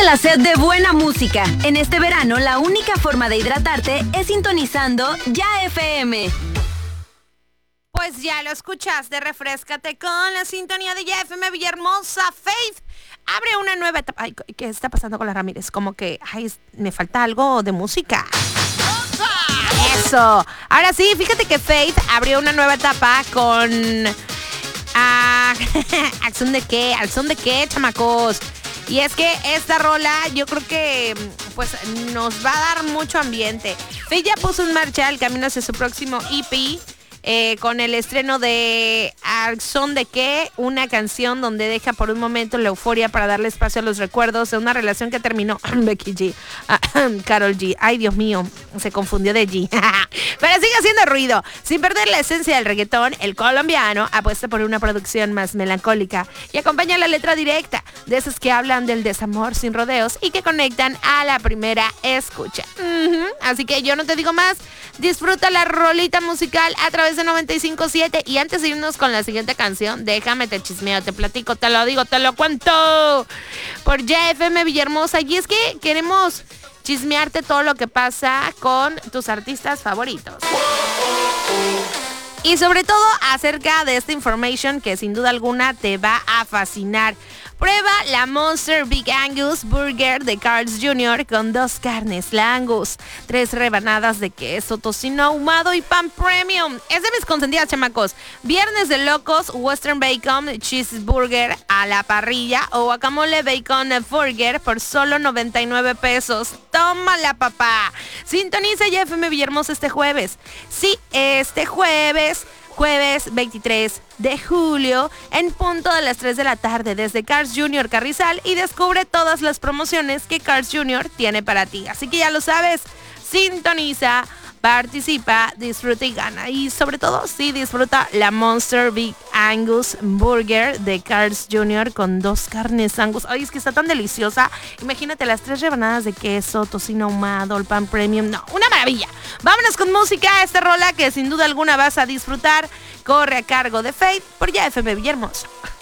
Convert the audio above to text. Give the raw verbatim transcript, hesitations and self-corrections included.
la sed de buena música. En este verano, la única forma de hidratarte es sintonizando Ya F M. Pues ya lo escuchaste, refréscate con la sintonía de Ya F M Villahermosa. Faith abre una nueva etapa. Ay, ¿qué está pasando con la Ramírez? Como que, ay, me falta algo de música. Eso. Ahora sí, fíjate que Faith abrió una nueva etapa con... Ah, ¿al son de qué? ¿Al son de qué, chamacos? Y es que esta rola yo creo que pues nos va a dar mucho ambiente. Faith ya puso en marcha el camino hacia su próximo E P. Eh, con el estreno de Al son de qué, una canción donde deja por un momento la euforia para darle espacio a los recuerdos de una relación que terminó. Becky G, Karol G, ay Dios mío, se confundió de G. Pero sigue haciendo ruido. Sin perder la esencia del reggaetón, el colombiano apuesta por una producción más melancólica y acompaña la letra directa, de esas que hablan del desamor sin rodeos y que conectan a la primera escucha. Uh-huh. Así que yo no te digo más, disfruta la rolita musical a través de noventa y cinco siete. Y antes de irnos con la siguiente canción, déjame te chismeo, te platico, te lo digo, te lo cuento por Ya F M Villahermosa. Y es que queremos chismearte todo lo que pasa con tus artistas favoritos. Y sobre todo acerca de esta information que sin duda alguna te va a fascinar. Prueba la Monster Big Angus Burger de Carl's junior con dos carnes, la Angus, tres rebanadas de queso, tocino ahumado y pan premium. Es de mis consentidas, chamacos. Viernes de locos, Western Bacon Cheeseburger a la parrilla o guacamole Bacon Burger por solo noventa y nueve pesos. ¡Tómala, papá! Sintoniza Ya F M Villahermosa este jueves. Sí, este jueves... Jueves veintitrés de julio en punto de las tres de la tarde desde Carl's junior Carrizal y descubre todas las promociones que Carl's junior tiene para ti. Así que ya lo sabes, sintoniza, participa, disfruta y gana. Y sobre todo, sí, disfruta la Monster Big Angus Burger de Carl's junior con dos carnes Angus. Ay, es que está tan deliciosa. Imagínate las tres rebanadas de queso, tocino ahumado, el pan premium. No, una maravilla. Vámonos con música. Esta rola que sin duda alguna vas a disfrutar corre a cargo de Faith por Ya F M Villahermosa.